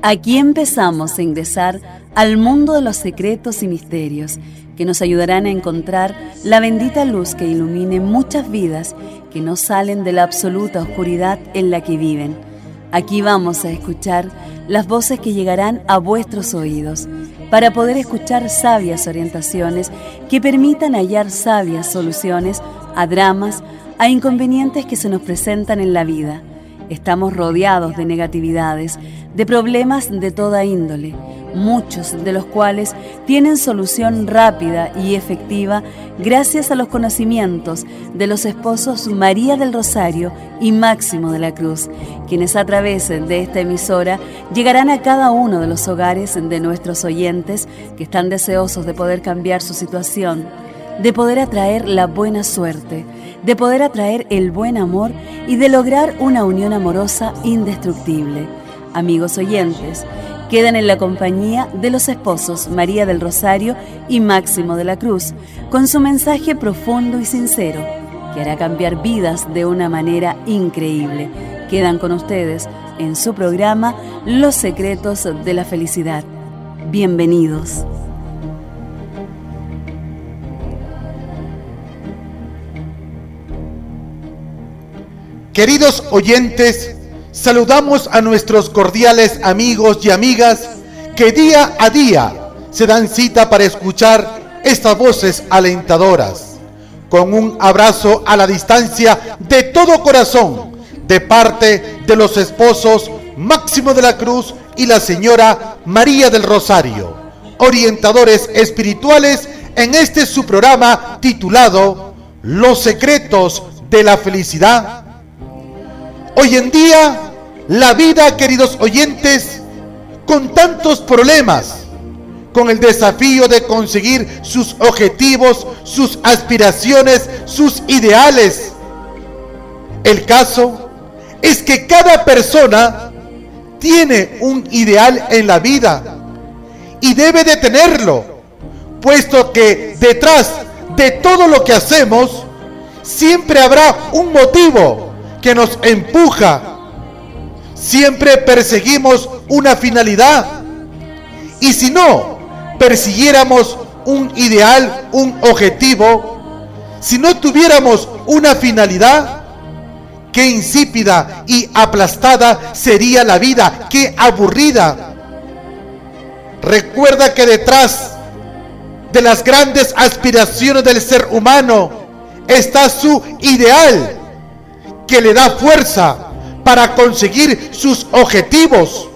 Aquí empezamos a ingresar al mundo de los secretos y misterios que nos ayudarán a encontrar la bendita luz que ilumine muchas vidas que no salen de la absoluta oscuridad en la que viven. Aquí vamos a escuchar las voces que llegarán a vuestros oídos para poder escuchar sabias orientaciones que permitan hallar sabias soluciones a dramas, a inconvenientes que se nos presentan en la vida. Estamos rodeados de negatividades, de problemas de toda índole, muchos de los cuales tienen solución rápida y efectiva gracias a los conocimientos de los esposos María del Rosario y Máximo de la Cruz, quienes a través de esta emisora llegarán a cada uno de los hogares de nuestros oyentes que están deseosos de poder cambiar su situación, de poder atraer la buena suerte, de poder atraer el buen amor y de lograr una unión amorosa indestructible. Amigos oyentes, quedan en la compañía de los esposos María del Rosario y Máximo de la Cruz, con su mensaje profundo y sincero, que hará cambiar vidas de una manera increíble. Quedan con ustedes en su programa Los Secretos de la Felicidad. Bienvenidos. Queridos oyentes, saludamos a nuestros cordiales amigos y amigas que día a día se dan cita para escuchar estas voces alentadoras. Con un abrazo a la distancia de todo corazón, de parte de los esposos Máximo de la Cruz y la señora María del Rosario, orientadores espirituales en este su programa titulado Los Secretos de la Felicidad. Hoy en día, la vida, queridos oyentes, con tantos problemas, con el desafío de conseguir sus objetivos, sus aspiraciones, sus ideales. El caso es que cada persona tiene un ideal en la vida y debe de tenerlo, puesto que detrás de todo lo que hacemos siempre habrá un motivo que nos empuja. Siempre perseguimos una finalidad, y si no persiguiéramos un ideal, un objetivo, si no tuviéramos una finalidad, qué insípida y aplastada sería la vida, qué aburrida. Recuerda que detrás de las grandes aspiraciones del ser humano está su ideal, que le da fuerza para conseguir sus objetivos.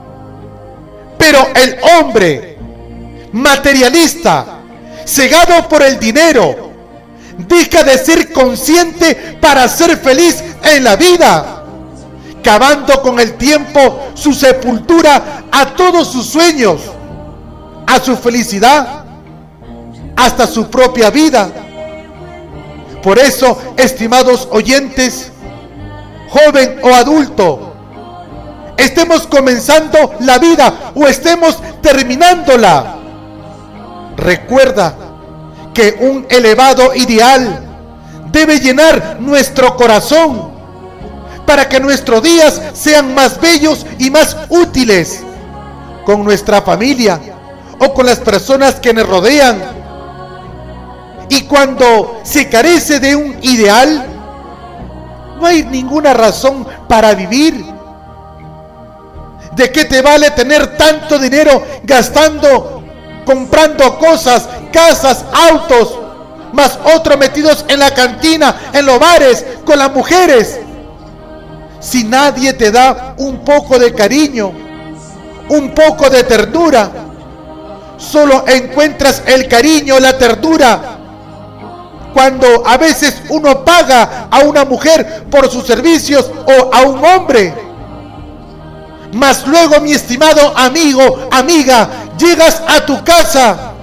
Pero el hombre materialista, cegado por el dinero, deja de ser consciente para ser feliz en la vida, cavando con el tiempo su sepultura a todos sus sueños, a su felicidad, hasta su propia vida. Por eso, estimados oyentes, joven o adulto, estemos comenzando la vida o estemos terminándola, recuerda que un elevado ideal debe llenar nuestro corazón para que nuestros días sean más bellos y más útiles con nuestra familia o con las personas que nos rodean. Y cuando se carece de un ideal, no hay ninguna razón para vivir. ¿De qué te vale tener tanto dinero gastando, comprando cosas, casas, autos, más otros metidos en la cantina, en los bares, con las mujeres, si nadie te da un poco de cariño, un poco de ternura? Solo encuentras el cariño, la ternura, cuando a veces uno paga a una mujer por sus servicios o a un hombre. Mas luego, mi estimado amigo, amiga, llegas a tu casa